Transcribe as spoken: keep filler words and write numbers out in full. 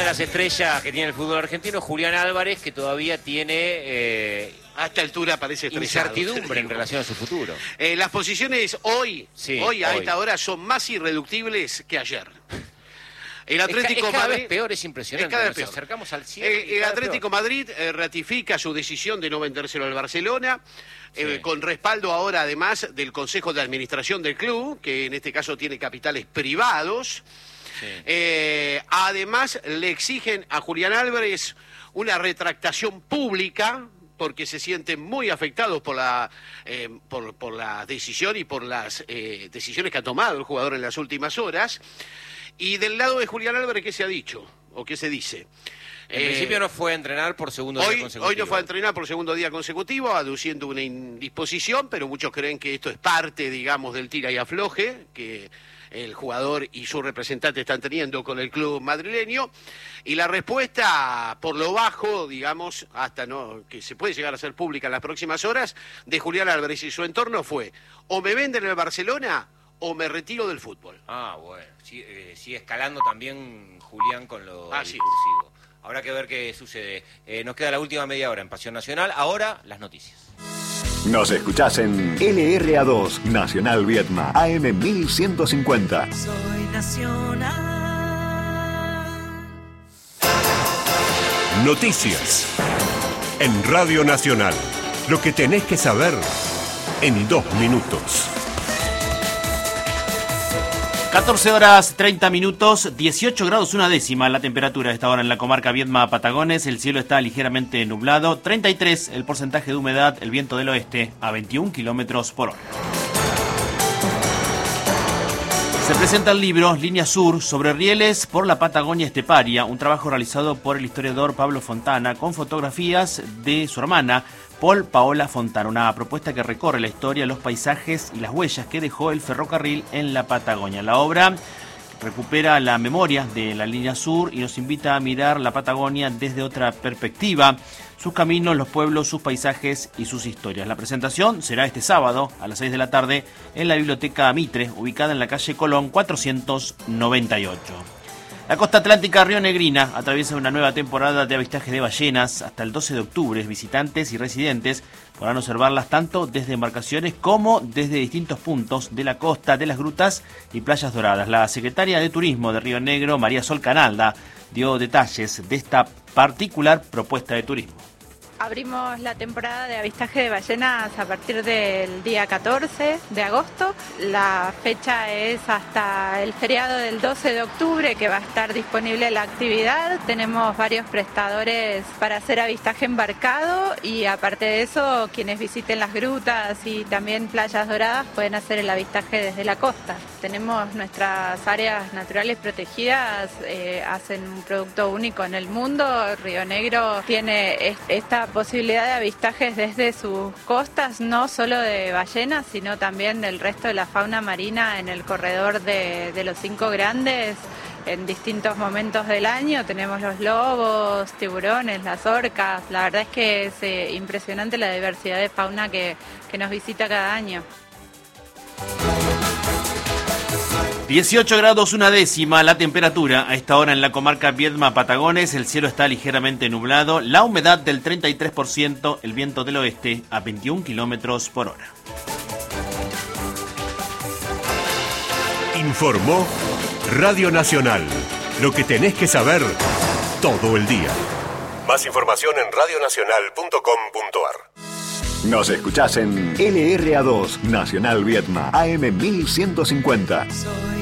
las estrellas que tiene el fútbol argentino, Julián Álvarez, que todavía tiene... Eh, a esta altura parece estrellado. Incertidumbre en relación a su futuro. Eh, las posiciones hoy, sí, hoy a hoy. esta hora, son más irreductibles que ayer. El Atlético es, es cada Madrid, vez peor, es impresionante. Es cada vez Nos peor. acercamos al cielo. Eh, el Atlético Madrid eh, ratifica su decisión de no vendérselo al Barcelona, sí. eh, con respaldo ahora además del Consejo de Administración del club, que en este caso tiene capitales privados. Sí. Eh, además le exigen a Julián Álvarez una retractación pública, porque se sienten muy afectados por la, eh, por, por la decisión y por las eh, decisiones que ha tomado el jugador en las últimas horas. Y del lado de Julián Álvarez, ¿qué se ha dicho? ¿O qué se dice? En eh, principio no fue a entrenar por segundo hoy, día consecutivo. Hoy no fue a entrenar por segundo día consecutivo, aduciendo una indisposición, pero muchos creen que esto es parte, digamos, del tira y afloje, que el jugador y su representante están teniendo con el club madrileño. Y la respuesta, por lo bajo, digamos, hasta no que se puede llegar a ser pública en las próximas horas, de Julián Álvarez y su entorno fue: o me venden el Barcelona o me retiro del fútbol. Ah, bueno, sí, eh, sigue escalando también Julián con lo ah, discursivo. Sí. Habrá que ver qué sucede. Eh, nos queda la última media hora en Pasión Nacional. Ahora, las noticias. Nos escuchás en L R A dos, Nacional Viedma, A M mil ciento cincuenta. Soy Nacional. Noticias. En Radio Nacional. Lo que tenés que saber en dos minutos. catorce horas treinta minutos, dieciocho grados una décima la temperatura a esta hora en la comarca Viedma Patagones. El cielo está ligeramente nublado, treinta y tres el porcentaje de humedad, el viento del oeste a veintiún kilómetros por hora. Se presenta el libro Línea Sur sobre rieles por la Patagonia esteparia, un trabajo realizado por el historiador Pablo Fontana con fotografías de su hermana Paul Paola Fontana, una propuesta que recorre la historia, los paisajes y las huellas que dejó el ferrocarril en la Patagonia. La obra recupera la memoria de la Línea Sur y nos invita a mirar la Patagonia desde otra perspectiva, sus caminos, los pueblos, sus paisajes y sus historias. La presentación será este sábado a las seis de la tarde en la Biblioteca Mitre, ubicada en la calle Colón cuatrocientos noventa y ocho. La costa atlántica rionegrina atraviesa una nueva temporada de avistaje de ballenas. Hasta el doce de octubre, visitantes y residentes podrán observarlas tanto desde embarcaciones como desde distintos puntos de la costa, de las grutas y playas doradas. La secretaria de Turismo de Río Negro, María Sol Canalda, dio detalles de esta particular propuesta de turismo. Abrimos la temporada de avistaje de ballenas a partir del día catorce de agosto. La fecha es hasta el feriado del doce de octubre, que va a estar disponible la actividad. Tenemos varios prestadores para hacer avistaje embarcado y aparte de eso, quienes visiten las grutas y también playas doradas pueden hacer el avistaje desde la costa. Tenemos nuestras áreas naturales protegidas, eh, hacen un producto único en el mundo. Río Negro tiene esta posibilidad de avistajes desde sus costas, no solo de ballenas, sino también del resto de la fauna marina en el corredor de, de los cinco grandes. En distintos momentos del año tenemos los lobos, tiburones, las orcas. La verdad es que es eh, impresionante la diversidad de fauna que, que nos visita cada año. dieciocho grados una décima la temperatura a esta hora en la comarca Viedma Patagones. El cielo está ligeramente nublado, la humedad del treinta y tres por ciento, el viento del oeste a veintiún kilómetros por hora. Informó Radio Nacional. Lo que tenés que saber todo el día. Más información en radio nacional punto com punto a r. Nos escuchás en L R A dos, Nacional Viedma, A M mil ciento cincuenta. Soy